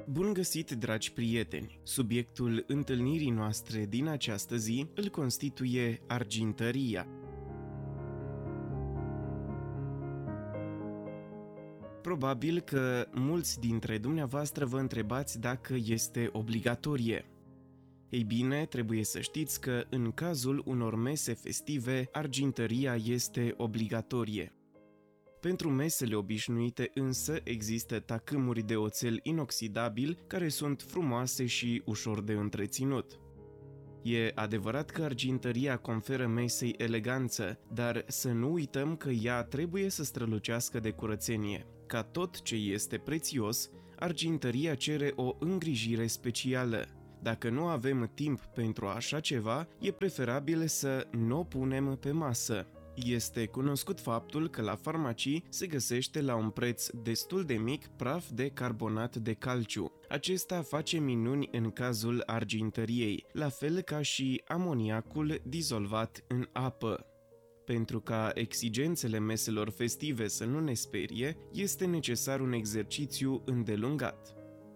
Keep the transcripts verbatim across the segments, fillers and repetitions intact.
Bun găsit, dragi prieteni! Subiectul întâlnirii noastre din această zi îl constituie argintăria. Probabil că mulți dintre dumneavoastră vă întrebați dacă este obligatorie. Ei bine, trebuie să știți că în cazul unor mese festive, argintăria este obligatorie. Pentru mesele obișnuite însă există tacâmuri de oțel inoxidabil care sunt frumoase și ușor de întreținut. E adevărat că argintăria conferă mesei eleganță, dar să nu uităm că ea trebuie să strălucească de curățenie. Ca tot ce este prețios, argintăria cere o îngrijire specială. Dacă nu avem timp pentru așa ceva, e preferabil să nu o punem pe masă. Este cunoscut faptul că la farmacii se găsește la un preț destul de mic praf de carbonat de calciu. Acesta face minuni în cazul argintăriei, la fel ca și amoniacul dizolvat în apă. Pentru ca exigențele meselor festive să nu ne sperie, este necesar un exercițiu îndelungat.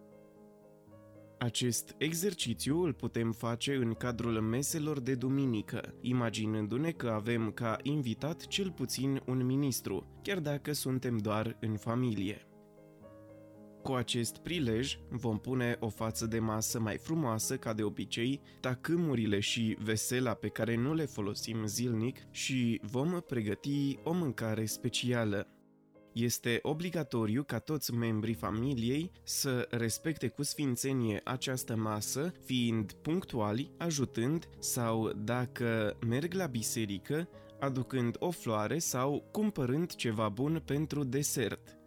Acest exercițiu îl putem face în cadrul meselor de duminică, imaginându-ne că avem ca invitat cel puțin un ministru, chiar dacă suntem doar în familie. Cu acest prilej vom pune o față de masă mai frumoasă ca de obicei, tacâmurile și vesela pe care nu le folosim zilnic și vom pregăti o mâncare specială. Este obligatoriu ca toți membrii familiei să respecte cu sfințenie această masă, fiind punctuali, ajutând sau, dacă merg la biserică, aducând o floare sau cumpărând ceva bun pentru desert.